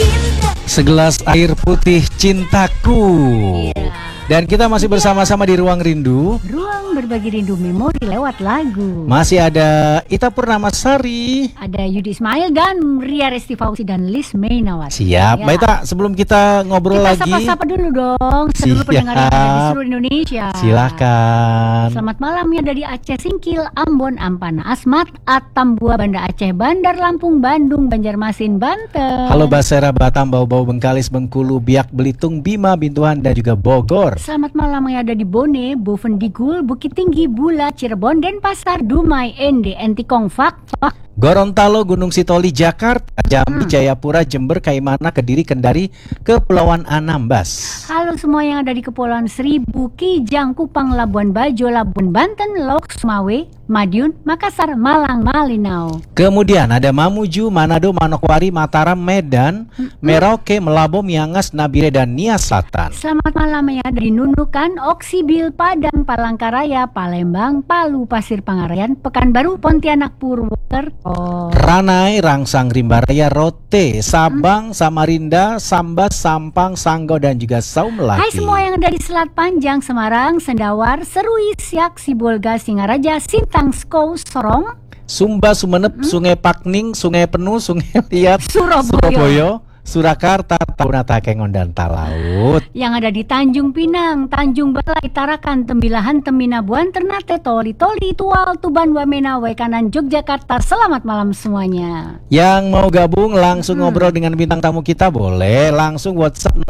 Segelas air putih cintaku. Dan kita masih bersama-sama di Ruang Rindu. Ruang berbagi rindu memori lewat lagu. Masih ada Ita Purnamasari, ada Yudi Ismail dan Ria Resti Fauzi dan Lis Mainawati. Siap, Mbak Ita, sebelum kita ngobrol kita lagi, sapa-sapa dulu dong seluruh pendengar yang ada di seluruh Indonesia. Silakan. Selamat malam ya dari Aceh Singkil, Ambon, Ampana, Asmat, Atambua, Banda Aceh, Bandar Lampung, Bandung, Banjarmasin, Banten. Halo Basera, Batam, Bau-Bau, Bengkalis, Bengkulu, Biak, Belitung, Bima, Bintuan dan juga Bogor. Selamat malam yang ada di Bone, Bovendigul, Bukit Tinggi, Bula, Cirebon, Denpasar, Dumai, Ende, Entikong, Fak, Gorontalo, Gunung Sitoli, Jakarta, Jambi, Jayapura, Jember, Kaimana, Kediri, Kendari, Kepulauan Anambas. Halo semua yang ada di Kepulauan Seribu, Kijang, Kupang, Labuan Bajo, Labuan Banten, Lok, Sumawe, Madiun, Makassar, Malang, Malinau. Kemudian ada Mamuju, Manado, Manokwari, Mataram, Medan, Merauke, Melabo, Miangas, Nabire, dan Nia Selatan. Selamat malam yang ada di Nunukan, Oksibil, Padang, Palangkaraya, Palembang, Palu, Pasir Pangarayan, Pekanbaru, Pontianak, Purwokerto. Ranai, Rangsang, Rimbaraya, Rote, Sabang, Samarinda, Sambas, Sampang, Sanggau, dan juga Saumlaki. Hai semua yang ada di Selat Panjang, Semarang, Sendawar, Serui, Siak, Sibolga, Singaraja, Sintang, Skou, Sorong, Sumba, Sumenep, Sungai Pakning, Sungai Penuh, Sungai Liat, Surabaya, Surakarta, Taunata, Kengon, dan Talaut. Yang ada di Tanjung Pinang, Tanjung Balai, Tarakan, Tembilahan, Teminabuan, Ternate, Toli, Tual, Tuban, Wamena, Waikanan, Yogyakarta. Selamat malam semuanya. Yang mau gabung langsung ngobrol dengan bintang tamu kita boleh langsung WhatsApp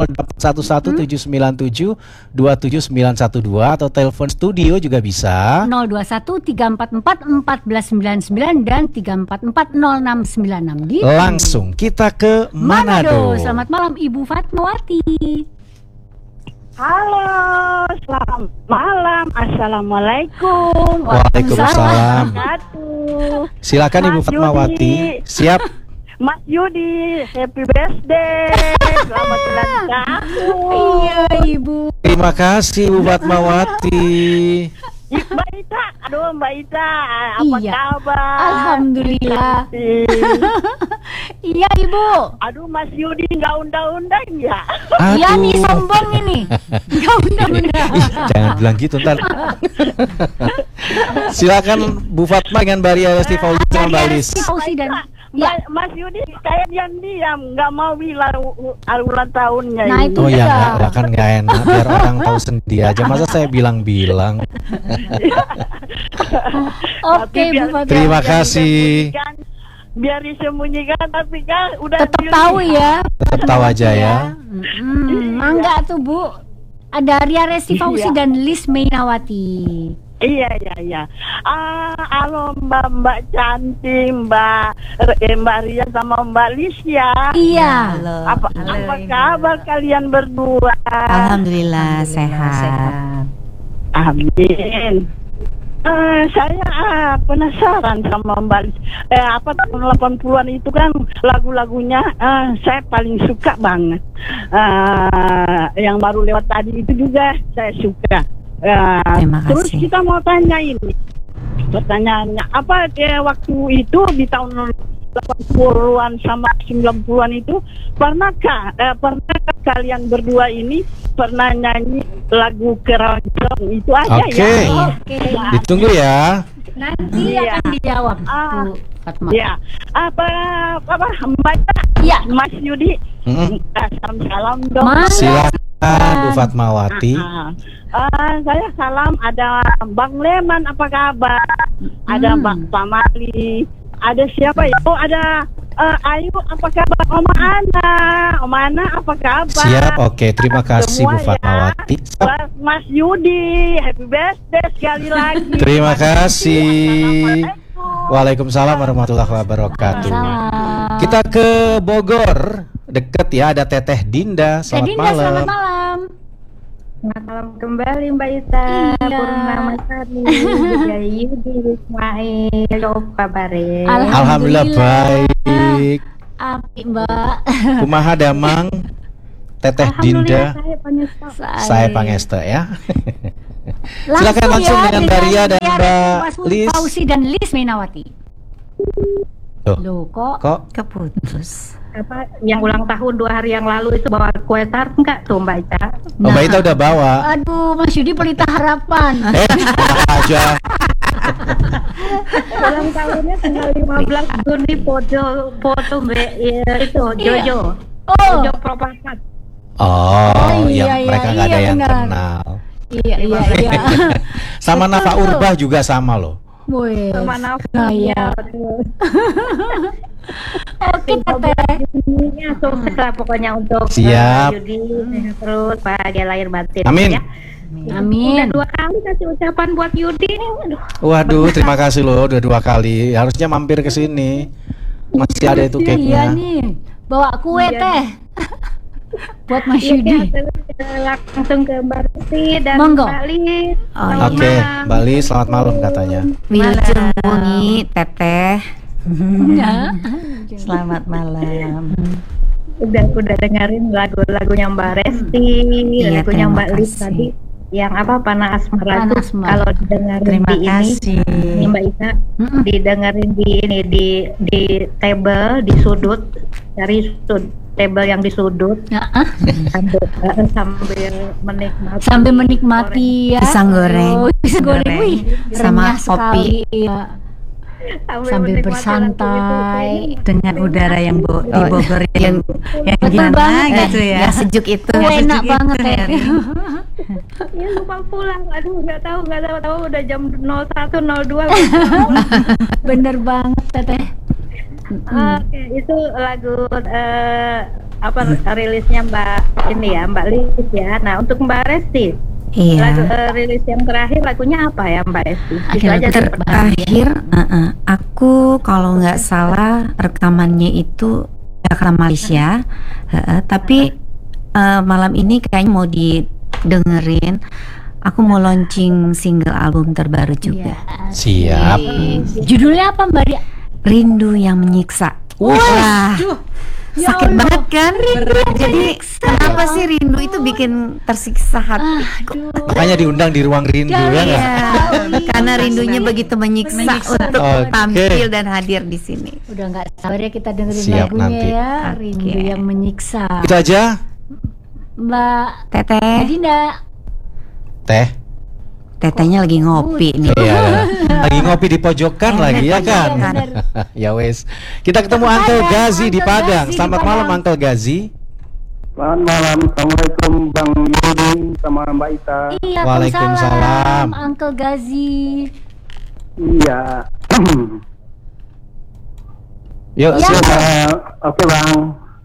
0811-797-27912 atau telepon studio juga bisa 021-344-1499 dan 344-0696 gitu. Langsung kita ke Manado. Selamat malam Ibu Fatmawati. Halo, selamat malam. Assalamualaikum. Waalaikumsalam. Silakan Ibu Mas Fatmawati. Yudi. Siap. Mas Yudi, happy birthday. Selamat ulang tahun. Iya Ibu. Terima kasih Ibu Fatmawati. Mbak Ita, aduh Mbak Ita, apa Iya. kabar? Alhamdulillah. Iya Ibu. Aduh Mas Yudi nggak undang-undang ya? Iya nih sombong ini. Gak undang-undang. Jangan bilang gitu ntar. Silakan Bu Fatma dengan Baria Resti Fauzi sama Mbak Lis. Fauzi dan ya. Mas Yudi kayak diam-diam, nggak mau bilang ulang tahunnya. Nah, ini. itu Oh ya dia. enggak, kan nggak enak biar orang tahu sendiri aja. Masa saya bilang-bilang. Oke Bu Fatma. Terima kasih. Biar disembunyikan tapi kan udah Tetap tahu ya. Tetap tahu aja ya. Mangga tuh Bu. Ada Ria Resti Fauzi Iya. dan Lis Mainawati. Iya. Halo Mbak cantik, Mbak Ria sama Mbak Lis ya. Iya. Apa kabar kalian berdua? Alhamdulillah sehat. Amin. Saya penasaran sama Mbak Lis. Tahun 80-an itu kan lagu-lagunya saya paling suka banget. Yang baru lewat tadi itu juga saya suka. Terima Terus kasih. kita mau tanya ini. Pertanyaannya, apa waktu itu di tahun 80-an sama 90-an itu pernahkah kalian berdua ini pernah nyanyi lagu keroncong itu aja Oke. ya? Oke. Ditunggu ya. Nanti Iya. akan dijawab Bu Fatma. Ya, apa Mbak Iya. Mas Yudi, salam dong. Mas. Silakan Bu Fatmawati. Saya salam, ada Bang Leman, apa kabar? Ada Bang Pamali, ada siapa ya? Oh, ada Ayu, apa kabar? Oma Ana, apa kabar? Siap, oke. Terima kasih Bu Semua ya. Fatmawati. Buat Mas Yudi, happy birthday sekali lagi. Terima kasih. Assalamualaikum. Waalaikumsalam warahmatullahi wabarakatuh. Salam. Kita ke Bogor, deket ya, ada Teteh Dinda. Selamat Dinda, malam. selamat malam. Selamat malam kembali Mbak Ita, Iya. Purnamasari, juga Yudi Ismail, apa kabarnya? Alhamdulillah baik. Api Mbak. Kumaha damang Teteh Dinda. Alhamdulillah Saya Pangesta ya. Langsung Silakan langsung ya, dengan Daria dan Ria Mbak Resti Lis. Fauzi dan Lis Mainawati. Loh, Loh kok kok Keputus. yang ulang tahun 2 hari yang lalu itu bawa kue tart enggak tuh Mbak Ica? Oh, Mbak Ita udah bawa. Aduh, Mas Yudi pelita harapan. Enak aja. Ulang tahunnya tanggal 15 Juni foto Mbak itu Jojo. Oh. Jojo Propakat. Oh, iya, yang mereka nggak ada yang benar. kenal. Iya. Sama Betul. Nafa Urba juga sama loh. Wih. Sama Nafa. Iya. Oke, Teteh. Juninya sukses lah pokoknya untuk Siap. Yudi sehat terus bahagia lahir batin. Amin. Ya. Amin. Udah 2 kali kasih ucapan buat Yudi. Aduh. Waduh, terima kasih loh udah 2 kali. Harusnya mampir ke sini. Masih ada itu Iya cake-nya. nih. Bawa kue Iya. Teh. Buat Mas Iya, Yudi. langsung ke Mbak Resti dan Monggo. Mbak Lis. Oh, Selamat Oke, malam. Bali selamat malam katanya. Wilujeng Bumi, Teteh. Ya. Selamat malam. Udah dengerin lagu-lagunya Mbak Resti, Iya, lagunya terima Mbak Lis kasih. tadi. Yang apa Panah Asmara Panah tuh Asmara. kalau didengerin Terima di kasih. ini Mbak Ita didengerin di ini di table di sudut dari table yang di sudut Ya, sambil menikmati sambil menikmati ya. Pisang goreng. Oh, pisang goreng. Goreng. Wih, Sama renyah sekali. Ya. Sambil menikmati bersantai. Dengan udara yang di Oh, Bogor yang Betul gimana banget, gitu ya. ya. Sejuk itu. Oh, enak Sejuk banget itu, ya. Ya lupa pulang, aduh nggak tahu udah jam 01.02. Bener banget Teteh. Oke, itu lagu rilisnya Mbak ini ya, Mbak Lis ya. Nah, untuk Mbak Resti, lagu Iya. rilis yang terakhir lagunya apa ya Mbak Resti? Itu aja sih pertanyaan. Terakhir, aku kalau nggak salah rekamannya itu Jakarta Malaysia, tapi malam ini kayaknya mau didengerin. Aku mau launching single album terbaru juga. Siap. Judulnya apa Mbak Ria? Rindu yang menyiksa. Wah, sakit banget kan? Jadi kenapa sih rindu itu bikin tersiksa hati? Makanya diundang di ruang rindu ya nggak? Iya, karena rindunya begitu menyiksa untuk Oke. tampil dan hadir di sini. Udah nggak sabar ya kita dengerin Siap lagunya nanti. ya. Oke. Rindu yang menyiksa. Itu aja, Mbak Teteh, Dinda. Teh. tetehnya lagi ngopi nih. Iya, lagi ngopi di pojokan lagi ya kan? Bener. Ya wes. Kita ketemu Uncle Gazi di Padang. Selamat malam Uncle Gazi. Selamat malam, Assalamualaikum Bang Yudi sama Mbak Ita. Iya, Waalaikumsalam. Uncle Gazi. Iya. Yuk, Ya. silakan. Oke Bang.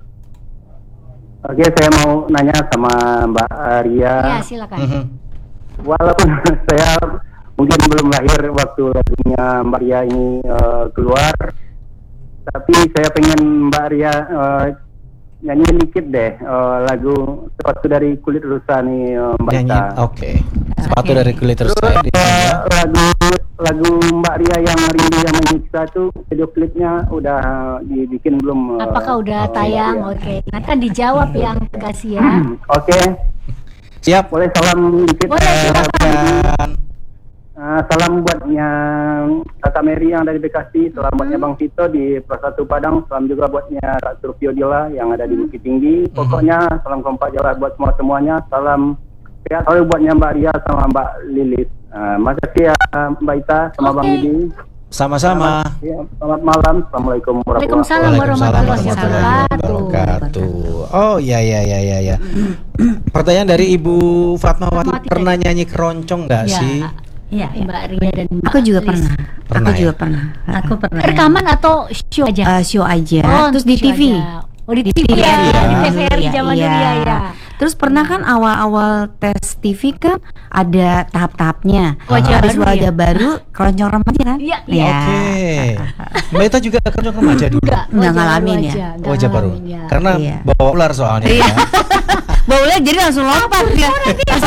Oke, saya mau nanya sama Mbak Ria. Ya, silakan. Mhm. Walaupun saya mungkin belum lahir waktu lagunya Mbak Ria ini keluar, tapi saya pengen Mbak Ria nyanyi dikit deh lagu Sepatu dari Kulit Rusa nih Mbak Nyanyi. Ita. Oke. Sepatu Oke. dari kulit terus saya di lagu Mbak Ria yang Rindu yang Menyiksa tuh video klipnya udah dibikin belum? Apakah udah tayang? Iya. Oke. Nanti dijawab ya Uncle Gazi ya. Oke, Siap. boleh salam dikit. Boleh, Silakan. Salam buatnya Kakak Mary yang dari Bekasi, salam buatnya Bang Tito di Persatu Padang, salam juga buatnya Kak Surfio Dila yang ada di Bukit Tinggi. Pokoknya salam kompak jalan buat semuanya. Salam sehat selalu buatnya Mbak Ria sama Mbak Lilis. Makasih ya Mbak Ita sama Bang Oke. Yudi. Sama-sama. Ya, selamat malam. Assalamualaikum Waalaikumsalam warahmatullahi wabarakatuh. Oh ya. Pertanyaan dari Ibu Fatmawati, Fatmawati pernah nyanyi keroncong nggak Ya. sih? Iya, Mbak Ria dan Mbak Aku juga Lis. pernah. Pernah Aku ya? juga pernah. Aku pernah. Rekaman atau show aja? Show aja. Terus di show TV. aja. Oh di TV Iya, ya, di iya. TVRI zaman dulu ya. Terus pernah kan awal-awal tes TV kan ada tahap-tahapnya. Wajah Habis baru wajah baru, keroncong remaja kan? Iya, Ya. Oke. Mbak Ita juga keroncong remaja dulu. Enggak, Nggak ngalamin ya? Wajah baru. Karena Iya. bawa ular soalnya. Iya. Ya. Boleh jadi langsung lompat ya. Langsung lompat.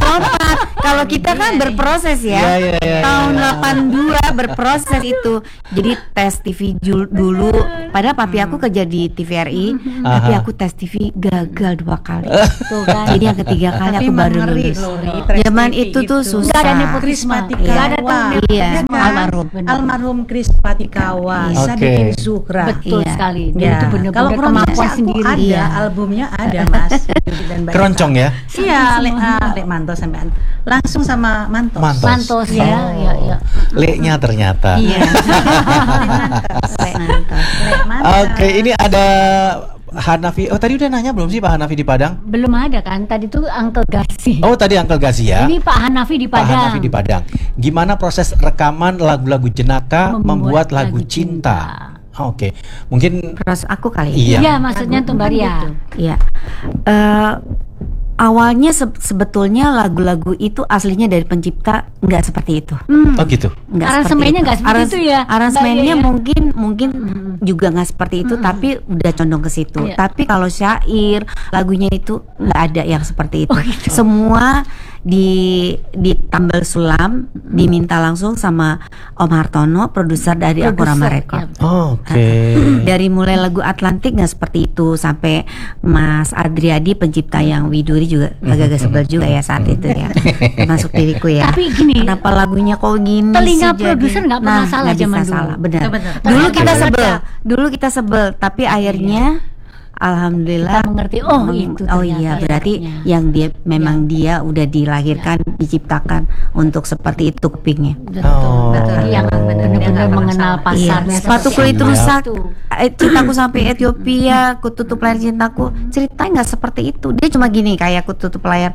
Kalau kita kan berproses ya. Iya. Tahun 82 berproses itu. Jadi tes TV dulu. Padahal papi aku kerja di TVRI, tapi aku tes TV gagal 2 kali. Tuh kan. Jadi yang ketiga kali aku baru lulus. Zaman itu tuh susah. Nggak ada nepotisme. Nggak ada Iya, almarhum Kris Patikawa, Iya. Sadikin Oke. Zuhra. Betul Iya. sekali. Dan Ya. itu Kalau benar-benar kronologi kemampuan aku sendiri. ada, Iya. albumnya ada Mas. Dan Mbak Keroncong Ita. ya. Iya, Lek Manto sampean. Langsung sama Mantos. Mantos ya, ya. Leknya ternyata. Iya. Lek Mantos. Lek Mantos. Oke, ini ada Hanafi. Oh, tadi udah nanya belum sih Pak Hanafi di Padang? Belum ada kan? Tadi tuh Uncle Gasi. Oh, tadi Uncle Gasi ya. Ini Pak Hanafi di Pak Padang. Hanafi di Padang. Gimana proses rekaman lagu-lagu jenaka membuat lagu cinta? Oke. Mungkin Terus aku kali. Iya. Iya, maksudnya tuh Mbak Ria. Iya. Awalnya sebetulnya lagu-lagu itu aslinya dari pencipta nggak seperti itu. oh gitu. Nggak Aransemennya nggak seperti itu ya, Aransemennya Mbak Ria, ya? mungkin juga nggak seperti itu, tapi udah condong ke situ. Iya. Tapi kalau syair lagunya itu nggak ada yang seperti itu. Oh, gitu. Semua ditambal sulam, diminta langsung sama Om Hartono, produser dari Akurama Produser, Record. ya. Oke. Dari mulai lagu Atlantik nggak seperti itu, sampai Mas Adriadi pencipta yang Widuri juga agak-agak sebel juga ya saat itu ya, termasuk diriku ya. Tapi gini, Kenapa lagunya kok gini telinga sih jadi? produser nggak pernah salah nggak bisa zaman dulu. salah, benar. Benar. Dulu Oke. kita sebel, tapi akhirnya alhamdulillah kita mengerti. Oh, itu oh ternyata iya, berarti efeknya. yang dia udah dilahirkan, diciptakan untuk seperti itu kupingnya. Oh. Betul. Yang benar-benar mengenal pasarnya. Iya, sepatu seperti kulit apa. rusak. Itu. Cintaku sampai Ethiopia, ku tutup layar cintaku. Ceritanya nggak seperti itu. Dia cuma gini, kayak ku tutup layar.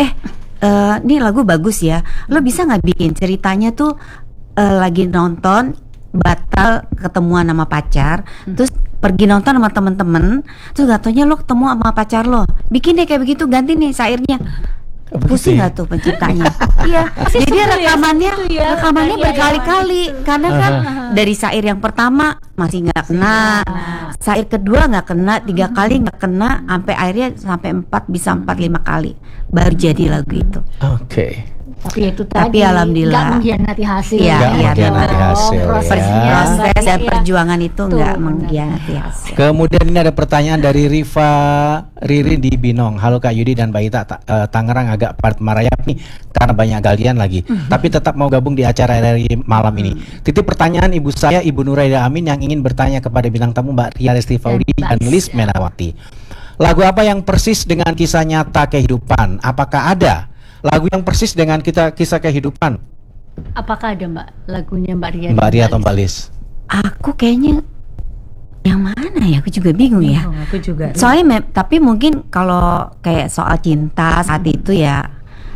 Ini lagu bagus ya. Lo bisa nggak bikin ceritanya tuh lagi nonton batal ketemuan sama pacar, terus pergi nonton sama temen-temen, terus gak taunya lo ketemu sama pacar lo. Bikin deh kayak begitu, ganti nih syairnya. Pusing ya? gak tuh penciptanya? Iya. Jadi rekamannya berkali-kali, karena kan dari syair yang pertama masih nggak kena, syair kedua nggak kena, 3 kali nggak kena, sampai akhirnya sampai 4, bisa 4-5 kali baru jadi lagu itu. Oke. Tapi itu tadi alhamdulillah. nggak mengkhianati hasil. Iya, Nggak iya, mengkhianati benar. hasil, ya. Proses dan Iya. perjuangan itu Tuh, nggak benar. mengkhianati hasil. Kemudian ini ada pertanyaan dari Riva Riri di Binong. Halo Kak Yudi dan Mbak Ita, Tangerang agak padat merayap nih karena banyak galian lagi. Tapi tetap mau gabung di acara dari malam ini. Titip pertanyaan ibu saya, Ibu Nuraida Amin, yang ingin bertanya kepada bintang tamu Mbak Ria Lesti Faudi dan Lis Menawati. Lagu apa yang persis dengan kisah nyata kehidupan? Apakah ada lagu yang persis dengan kisah kehidupan? Apakah ada Mbak lagunya Mbak Ria? Mbak Ria atau Mbak Lis? Aku kayaknya yang mana ya? Aku juga bingung ya. Aku juga. Soalnya tapi mungkin kalau kayak soal cinta saat itu ya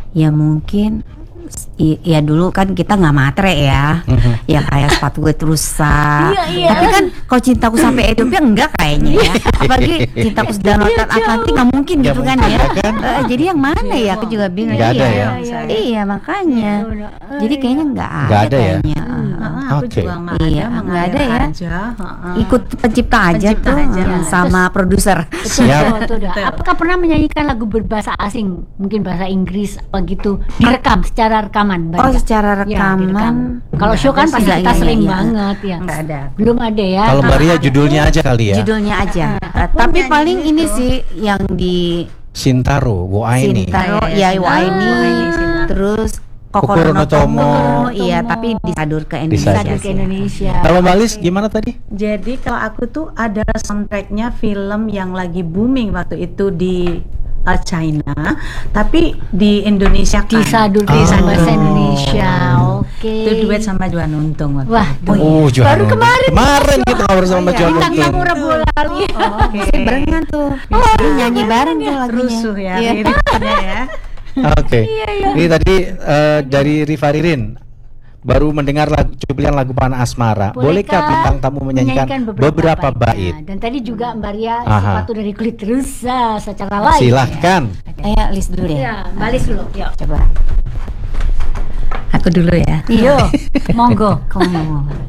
mungkin ya dulu kan kita nggak matre ya, ya kayak sepatu gue rusak. Iya. Tapi kan kalau cintaku sampai Ethiopia enggak kayaknya ya. Apalagi cintaku sudah nonton Atlantik nggak mungkin Nggak gitu kan mungkin, ya. ya kan? Jadi yang mana ya? Aku juga bingung. Nggak ada Iya, ya? Iya makanya. Jadi kayaknya nggak Nggak ada ya? kayaknya. Aku Oke. juga nggak Iya, ada, nggak ada ya. aja. Ikut pencipta aja Pencipta tuh aja. sama produser. Siap. Betul. Apakah pernah menyanyikan lagu berbahasa asing, mungkin bahasa Inggris apa gitu, direkam secara rekaman? Mbak Oh, Ria? secara Ya, rekaman. direkam. Kalau show kan pasti Iya, kita iya, sering iya. banget ya. Nggak ada. Belum ada ya. Kalau Mbak Ria judulnya aja kali ya. Judulnya aja. Tapi paling ini sih yang di Sintaro, Woaini. Sintaro, Iya, ya Sintaro. Waini, terus Kokoro no Tomo. Iya, tapi disadur ke Disadur. Indonesia. Sadur ke sih. Indonesia. Kalau Mbak Lis gimana tadi? Jadi kalau aku tuh ada soundtracknya film yang lagi booming waktu itu di China, tapi di Indonesia kan. Disadur ke bahasa Indonesia. Oke. Itu duet sama Joan Untung waktu Wah, itu. Oh, Johan baru Untung. kemarin. Kemarin kita ngobrol sama Johan Bintang Untung. tamu Rabu lalu. Oke. Saya barengan tuh. Nyanyi bareng tuh lagunya. Rusuh ya, Iya. liriknya ya. Oke. Ini tadi dari Riva Ririn baru mendengar cuplikan lagu Panah Asmara. Bolehkah bintang tamu menyanyikan beberapa bait? Dan tadi juga Mbak Ria Aha. sepatu dari kulit rusa secara live. Silahkan. Ayo list dulu deh. Ya, balik dulu. Yuk. Coba. Aku dulu ya. Yo, monggo. Kamu mau.